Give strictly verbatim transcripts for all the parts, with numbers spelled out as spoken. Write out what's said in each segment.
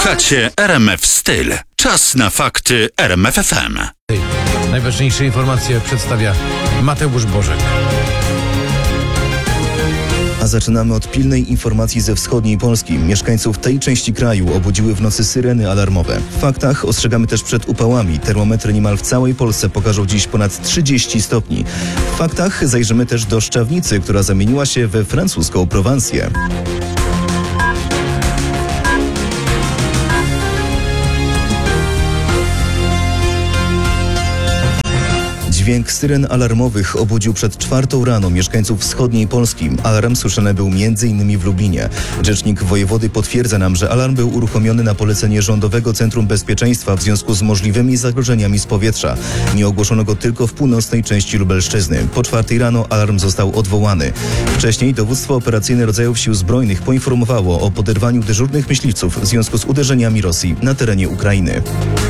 Słuchacie R M F Styl. Czas na fakty R M F F M. Najważniejsze informacje przedstawia Mateusz Bożek. A zaczynamy od pilnej informacji ze wschodniej Polski. Mieszkańców tej części kraju obudziły w nocy syreny alarmowe. W faktach ostrzegamy też przed upałami. Termometry niemal w całej Polsce pokażą dziś ponad trzydzieści stopni. W faktach zajrzymy też do Szczawnicy, która zamieniła się we francuską Prowansję. Dźwięk syren alarmowych obudził przed czwartą rano mieszkańców wschodniej Polski. Alarm słyszany był między innymi w Lublinie. Rzecznik wojewody potwierdza nam, że alarm był uruchomiony na polecenie Rządowego Centrum Bezpieczeństwa w związku z możliwymi zagrożeniami z powietrza. Nie ogłoszono go tylko w północnej części Lubelszczyzny. Po czwartej rano alarm został odwołany. Wcześniej dowództwo operacyjne rodzajów sił zbrojnych poinformowało o poderwaniu dyżurnych myśliwców w związku z uderzeniami Rosji na terenie Ukrainy.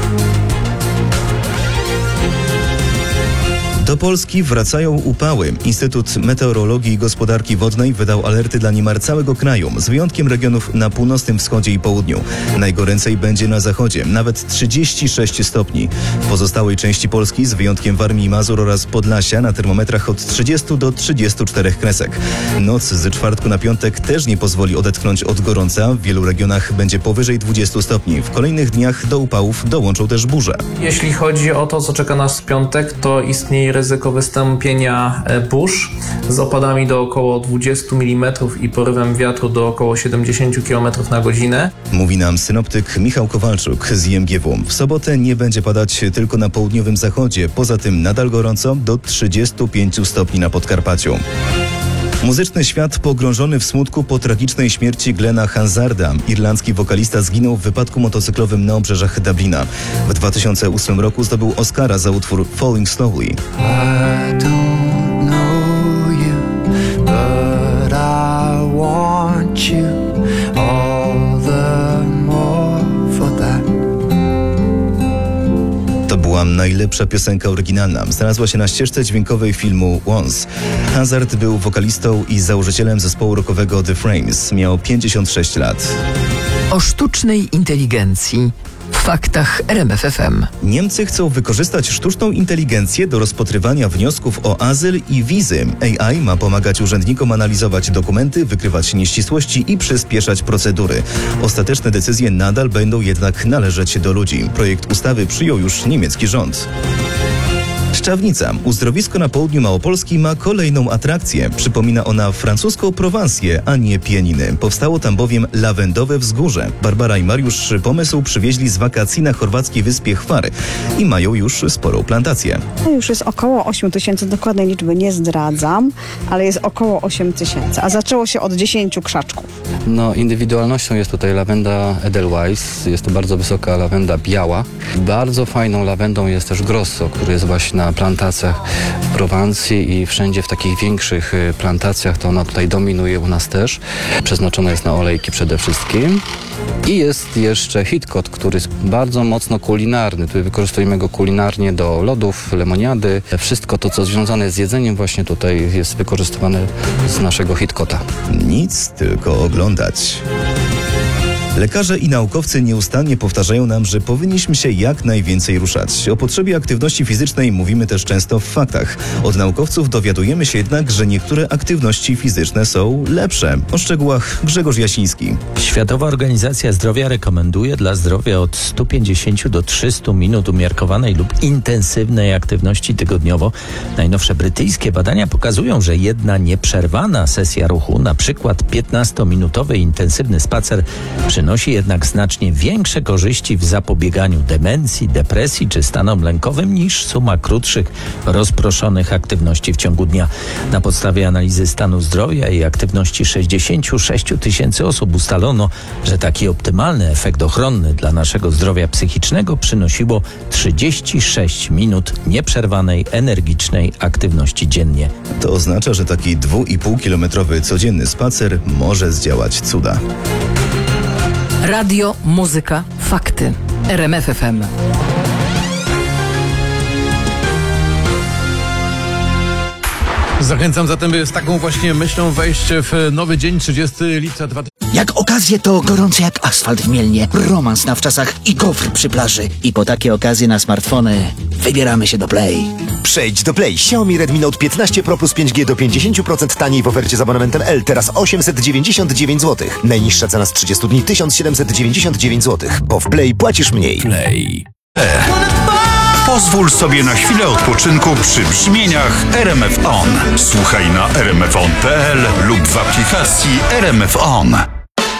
Do Polski wracają upały. Instytut Meteorologii i Gospodarki Wodnej wydał alerty dla niemal całego kraju, z wyjątkiem regionów na północnym wschodzie i południu. Najgoręcej będzie na zachodzie, nawet trzydzieści sześć stopni. W pozostałej części Polski, z wyjątkiem Warmii i Mazur oraz Podlasia, na termometrach od trzydziestu do trzydziestu czterech kresek. Noc z czwartku na piątek też nie pozwoli odetchnąć od gorąca. W wielu regionach będzie powyżej dwudziestu stopni. W kolejnych dniach do upałów dołączą też burze. Jeśli chodzi o to, co czeka nas w piątek, to istnieje ryzyko wystąpienia burz z opadami do około dwudziestu milimetrów i porywem wiatru do około siedemdziesięciu kilometrów na godzinę. Mówi nam synoptyk Michał Kowalczuk z I M G W. W sobotę nie będzie padać tylko na południowym zachodzie. Poza tym nadal gorąco do trzydziestu pięciu stopni na Podkarpaciu. Muzyczny świat pogrążony w smutku po tragicznej śmierci Glena Hansarda. Irlandzki wokalista zginął w wypadku motocyklowym na obrzeżach Dublina. W dwa tysiące ósmym roku zdobył Oscara za utwór Falling Slowly. I don't know you, but I want you all the more for that. To była najlepsza piosenka oryginalna. Znalazła się na ścieżce dźwiękowej filmu Once. Hansard był wokalistą i założycielem zespołu rockowego The Frames. Miał pięćdziesiąt sześć lat. O sztucznej inteligencji w faktach R M F F M. Niemcy chcą wykorzystać sztuczną inteligencję do rozpatrywania wniosków o azyl i wizy. A I ma pomagać urzędnikom analizować dokumenty, wykrywać nieścisłości i przyspieszać procedury. Ostateczne decyzje nadal będą jednak należeć do ludzi. Projekt ustawy przyjął już niemiecki rząd. Szczawnica. Uzdrowisko na południu Małopolski ma kolejną atrakcję. Przypomina ona francuską Prowansję, a nie pieniny. Powstało tam bowiem lawendowe wzgórze. Barbara i Mariusz pomysł przywieźli z wakacji na chorwackiej wyspie Hvar i mają już sporą plantację. To już jest około osiem tysięcy, dokładnej liczby nie zdradzam, ale jest około osiem tysięcy, a zaczęło się od dziesięciu krzaczków. No, indywidualnością jest tutaj lawenda Edelweiss. Jest to bardzo wysoka lawenda biała. Bardzo fajną lawendą jest też Grosso, który jest właśnie na plantacjach w Prowansji i wszędzie w takich większych plantacjach to ona tutaj dominuje u nas też. Przeznaczona jest na olejki przede wszystkim. I jest jeszcze Hitcot, który jest bardzo mocno kulinarny. Tutaj wykorzystujemy go kulinarnie do lodów, lemoniady. Wszystko to, co związane z jedzeniem właśnie tutaj jest wykorzystywane z naszego Hitcota. Nic, tylko oglądać. Lekarze i naukowcy nieustannie powtarzają nam, że powinniśmy się jak najwięcej ruszać. O potrzebie aktywności fizycznej mówimy też często w faktach. Od naukowców dowiadujemy się jednak, że niektóre aktywności fizyczne są lepsze. O szczegółach Grzegorz Jasiński. Światowa Organizacja Zdrowia rekomenduje dla zdrowia od stu pięćdziesięciu do trzystu minut umiarkowanej lub intensywnej aktywności tygodniowo. Najnowsze brytyjskie badania pokazują, że jedna nieprzerwana sesja ruchu, na przykład piętnastominutowy intensywny spacer, przynosi jednak znacznie większe korzyści w zapobieganiu demencji, depresji czy stanom lękowym niż suma krótszych, rozproszonych aktywności w ciągu dnia. Na podstawie analizy stanu zdrowia i aktywności sześćdziesięciu sześciu tysięcy osób ustalono, że taki optymalny efekt ochronny dla naszego zdrowia psychicznego przynosiło trzydzieści sześć minut nieprzerwanej, energicznej aktywności dziennie. To oznacza, że taki dwu i pół kilometrowy codzienny spacer może zdziałać cuda. Radio, muzyka, fakty. R M F F M. Zachęcam zatem, by z taką właśnie myślą wejść w nowy dzień, trzydziestego lipca dwa tysiące Jak okazje to gorące jak asfalt w Mielnie, romans na wczasach i gofr przy plaży. I po takie okazje na smartfony wybieramy się do Play. Przejdź do Play. Xiaomi Redmi Note piętnaście Pro plus pięć G do pięćdziesiąt procent taniej w ofercie z abonamentem L. Teraz osiemset dziewięćdziesiąt dziewięć złotych. Najniższa cena z trzydziestu dni tysiąc siedemset dziewięćdziesiąt dziewięć złotych. Bo w Play płacisz mniej. Play. E. Pozwól sobie na chwilę odpoczynku przy brzmieniach R M F On. Słuchaj na r m f on kropka p l lub w aplikacji R M F On.